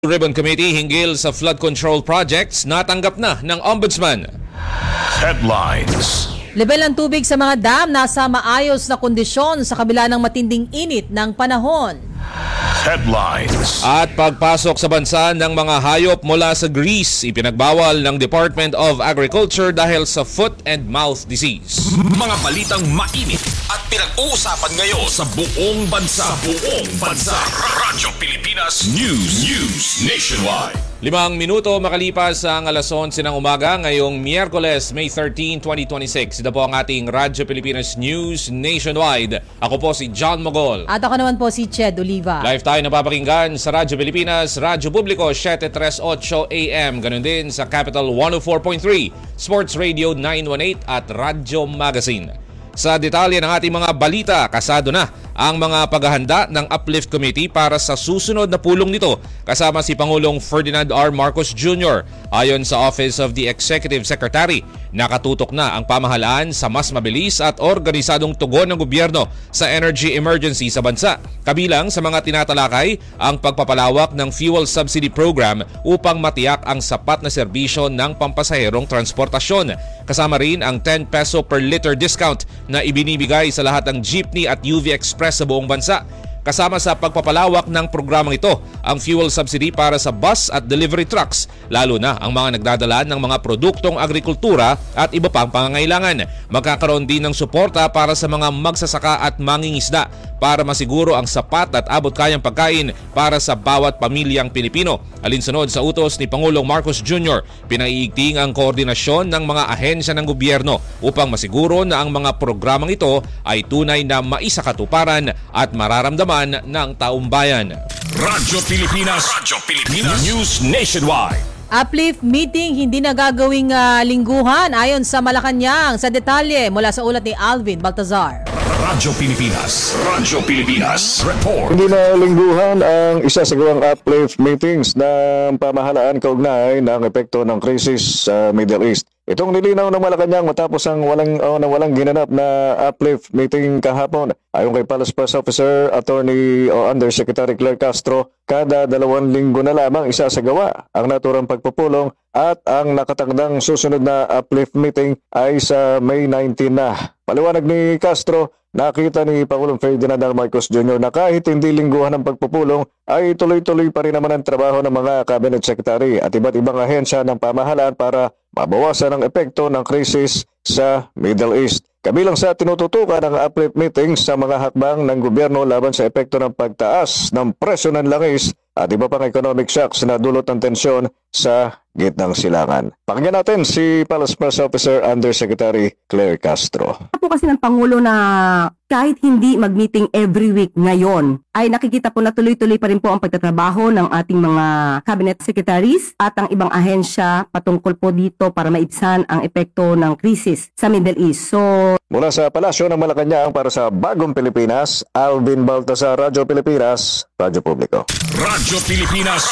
Ribbon Committee hinggil sa flood control projects natanggap na ng Ombudsman. Headlines. Level ng tubig sa mga dam nasa maayos na kondisyon sa kabila ng matinding init ng panahon. Headlines. At pagpasok sa bansa ng mga hayop mula sa Greece, ipinagbawal ng Department of Agriculture dahil sa foot and mouth disease. Mga balitang mainit at pinag-uusapan ngayon sa buong bansa. Radyo Pilipinas News Nationwide. 5 minuto makalipas ang alas 11 ng umaga ngayong Miyerkules, May 13, 2026. Ito po ang ating Radyo Pilipinas News Nationwide. Ako po si John Mogol. At ako naman po si Ched Oliva. Live tayo napapakinggan sa Radyo Pilipinas, Radyo Publiko 738 AM. Ganun din sa Capital 104.3, Sports Radio 918 at Radyo Magazine. Sa detalye ng ating mga balita, kasado na ang mga paghahanda ng Uplift Committee para sa susunod na pulong nito kasama si Pangulong Ferdinand R. Marcos Jr. Ayon sa Office of the Executive Secretary, nakatutok na ang pamahalaan sa mas mabilis at organisadong tugon ng gobyerno sa energy emergency sa bansa. Kabilang sa mga tinatalakay ang pagpapalawak ng fuel subsidy program upang matiyak ang sapat na serbisyo ng pampasaherong transportasyon. Kasama rin ang 10 peso per liter discount na ibinibigay sa lahat ng jeepney at UV Express sa buong bansa. Kasama sa pagpapalawak ng programang ito ang fuel subsidy para sa bus at delivery trucks, lalo na ang mga nagdadala ng mga produktong agrikultura at iba pang pangangailangan. Magkakaroon din ng suporta para sa mga magsasaka at mangingisda para masiguro ang sapat at abot-kayang pagkain para sa bawat pamilyang Pilipino. Alinsunod sa utos ni Pangulong Marcos Jr., pinaiigting ang koordinasyon ng mga ahensya ng gobyerno upang masiguro na ang mga programang ito ay tunay na maisakatuparan at mararamdaman ng taong bayan. Radyo Pilipinas News Nationwide. Uplift meeting hindi na gagawing lingguhan ayon sa Malacanang. Sa detalye mula sa ulat ni Alvin Baltazar. Radyo Pilipinas Report. Hindi na lingguhan ang isasagawang uplift meetings ng pamahalaan kaugnay ng epekto ng krisis sa Middle East. Itong nilinaw ng Malacanang matapos ang walang ginanap na uplift meeting kahapon. Ayon kay Palace Press Officer Attorney Undersecretary Claire Castro, kada 2 linggo na lamang isasagawa ang naturang pagpupulong at ang nakatangdang susunod na uplift meeting ay sa May 19 na. Paliwanag ni Castro, nakita ni Pangulong Ferdinand R. Marcos Jr. na kahit hindi lingguhan ng pagpupulong ay tuloy-tuloy pa rin naman ang trabaho ng mga cabinet secretary at iba't ibang ahensya ng pamahalaan para mabawasan ang epekto ng krisis sa Middle East. Kabilang sa tinututukan ng uplift meeting sa mga hakbang ng gobyerno laban sa epekto ng pagtaas ng presyo ng langis at iba pang economic shocks na dulot ng tensyon sa gitnang silangan. Pakinggan natin si Palace Press Officer Undersecretary Claire Castro. Po kasi ng Pangulo na kahit hindi mag-meeting every week ngayon, ay nakikita po na tuloy-tuloy pa rin po ang pagtatrabaho ng ating mga cabinet secretaries at ang ibang ahensya patungkol po dito para maibsan ang epekto ng krisis sa Middle East. So, mula sa Palasyo ng Malacanang para sa Bagong Pilipinas, Alvin Baltazar, Radyo Pilipinas, Radyo Publiko. Radyo Pilipinas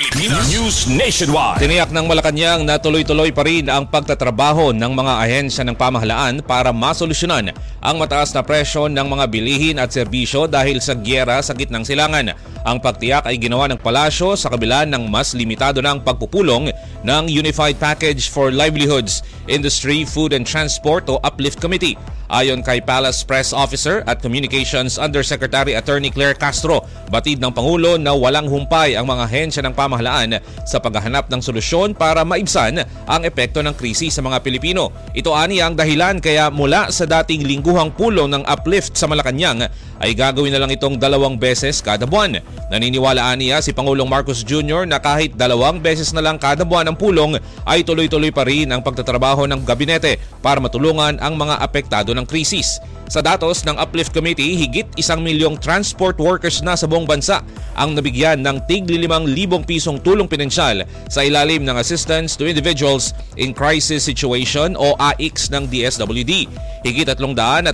News Nationwide. Tiniyak ng Malacanang na tuloy-tuloy pa rin ang pagtatrabaho ng mga ahensya ng pamahalaan para masolusyonan ang mataas na presyo ng mga bilihin at serbisyo dahil sa gyera sa gitnang silangan. Ang pagtiyak ay ginawa ng palasyo sa kabila ng mas limitado ng pagpupulong ng Unified Package for Livelihoods, Industry, Food and Transport o Uplift Committee. Ayon kay Palace Press Officer at Communications Undersecretary Attorney Claire Castro, batid ng Pangulo na walang humpay ang mga ahensya ng pamahalaan sa paghahanap ng solusyon para maibsan ang epekto ng krisis sa mga Pilipino. Ito ani ang dahilan kaya mula sa dating lingguhang pulong ng uplift sa Malacanang ay gagawin na lang itong 2 beses kada buwan. Naniniwalaan niya si Pangulong Marcos Jr. na kahit 2 beses na lang kada buwan ang pulong ay tuloy-tuloy pa rin ang pagtatrabaho ng gabinete para matulungan ang mga apektado ng krisis. Sa datos ng Uplift Committee, higit 1 milyong transport workers na sa buong bansa ang nabigyan ng tig 5,000 pisong tulong pinansyal sa ilalim ng Assistance to Individuals in Crisis Situation o AICS ng DSWD. Higit 360,000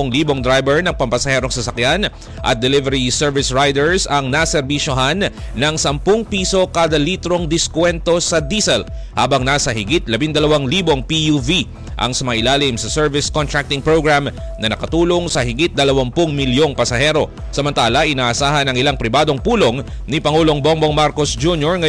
driver ng pampasaherong sasakyan at delivery service riders ang naserbisyohan ng 10 piso kada litrong diskwento sa diesel, habang nasa higit 12,000 PUV ang sumailalim sa service contracting program na nakatulong sa higit 20 milyong pasahero. Samantala, inaasahan ng ilang pribadong pulong ni Pangulong Bongbong Marcos Jr.